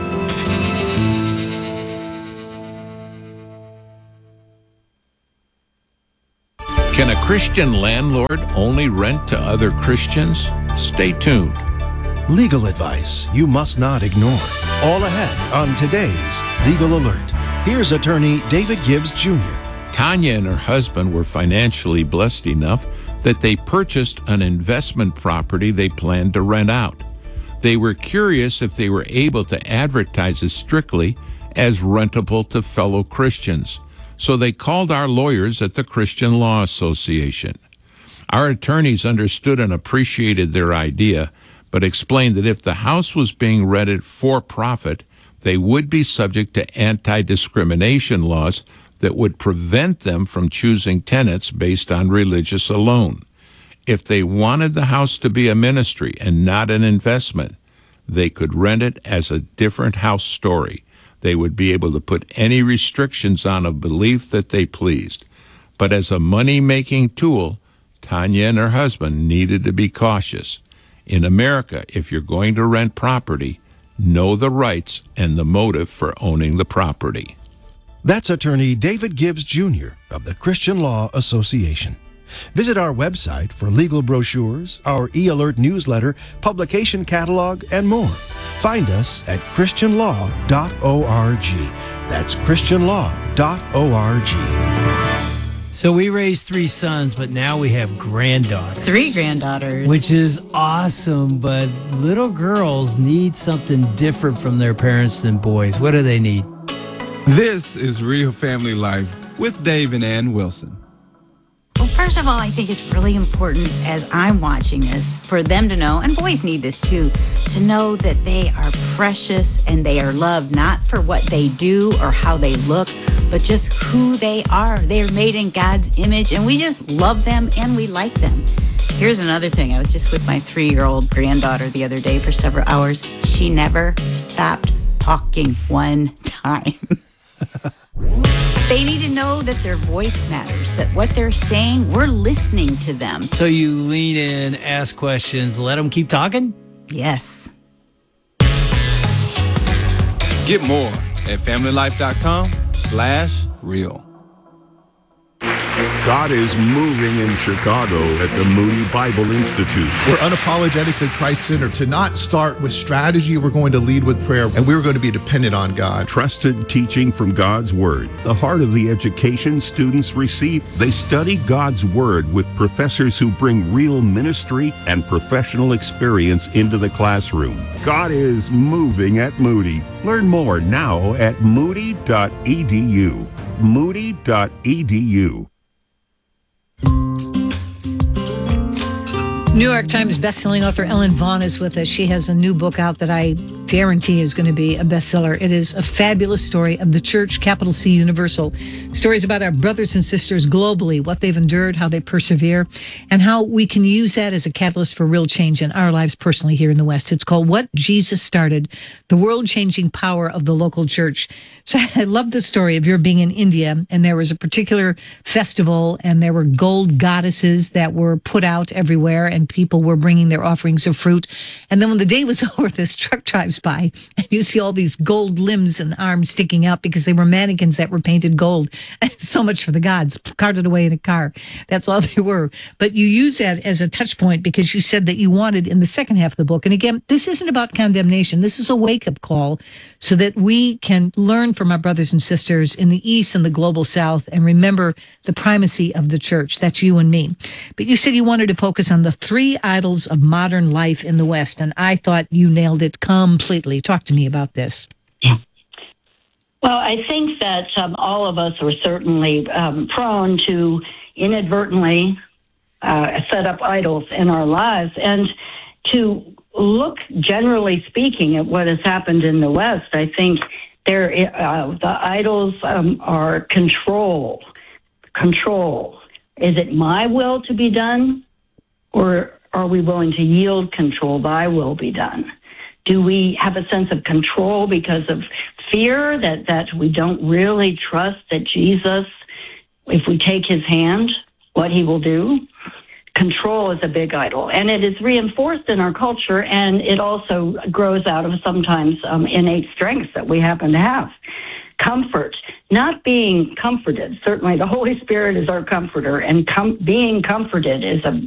Can a Christian landlord only rent to other Christians? Stay tuned. Legal advice you must not ignore. All ahead on today's Legal Alert. Here's attorney David Gibbs Junior Tanya and her husband were financially blessed enough that they purchased an investment property they planned to rent out. They were curious if they were able to advertise it strictly as rentable to fellow Christians. So they called our lawyers at the Christian Law Association. Our attorneys understood and appreciated their idea, but explained that if the house was being rented for profit, they would be subject to anti-discrimination laws that would prevent them from choosing tenants based on religious alone. If they wanted the house to be a ministry and not an investment, they could rent it as a different house story. They would be able to put any restrictions on a belief that they pleased. But as a money-making tool, Tanya and her husband needed to be cautious. In America, if you're going to rent property, know the rights and the motive for owning the property. That's attorney David Gibbs Junior of the Christian Law Association. Visit our website for legal brochures, our e-alert newsletter, publication catalog, and more. Find us at christian law dot org. That's christian law dot org. So we raised three sons, but now we have granddaughters. Three granddaughters. Which is awesome, but little girls need something different from their parents than boys. What do they need? This is Real Family Life with Dave and Ann Wilson. Well, first of all, I think it's really important as I'm watching this for them to know, and boys need this too, to know that they are precious and they are loved not for what they do or how they look, but just who they are. They're made in God's image, and we just love them and we like them. Here's another thing. I was just with my three-year-old granddaughter the other day for several hours. She never stopped talking one time. They need to know that their voice matters, that what they're saying, we're listening to them. So you lean in, ask questions, let them keep talking? Yes. Get more at familylife.com slash real. God is moving in Chicago at the Moody Bible Institute. We're unapologetically Christ-centered. To not start with strategy, we're going to lead with prayer, and we're going to be dependent on God. Trusted teaching from God's Word. The heart of the education students receive. They study God's Word with professors who bring real ministry and professional experience into the classroom. God is moving at Moody. Learn more now at moody dot e d u. moody dot e d u. New York Times bestselling author Ellen Vaughn is with us. She has a new book out that I guarantee is going to be a bestseller. It is a fabulous story of the church, capital C, universal. Stories about our brothers and sisters globally, what they've endured, how they persevere, and how we can use that as a catalyst for real change in our lives personally here in the West. It's called What Jesus Started, the world-changing power of the local church. So I love the story of your being in India, and there was a particular festival, and there were gold goddesses that were put out everywhere, and people were bringing their offerings of fruit. And then when the day was over, this truck drives by, and you see all these gold limbs and arms sticking out because they were mannequins that were painted gold. So much for the gods, carted away in a car. That's all they were. But you use that as a touch point because you said that you wanted in the second half of the book. And again, this isn't about condemnation. This is a wake-up call so that we can learn from our brothers and sisters in the East and the global South and remember the primacy of the church. That's you and me. But you said you wanted to focus on the three idols of modern life in the West, and I thought you nailed it completely. Talk to me about this. Well, I think that um, all of us are certainly um, prone to inadvertently uh, set up idols in our lives, and to look, generally speaking, at what has happened in the West. I think there, uh, the idols um, are control. Control. Is it my will to be done? Or are we willing to yield control? Thy will be done. Do we have a sense of control because of fear that, that we don't really trust that Jesus, if we take his hand, what he will do? Control is a big idol, and it is reinforced in our culture, and it also grows out of sometimes um, innate strengths that we happen to have. Comfort, not being comforted. Certainly the Holy Spirit is our comforter, and com- being comforted is a